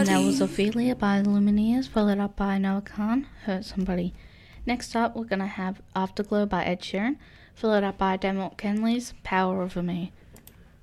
And that was Ophelia by Lumineers, followed up by Noah Khan, Hurt Somebody. Next up, we're going to have Afterglow by Ed Sheeran, followed up by Dermot Kenley's Power Over Me.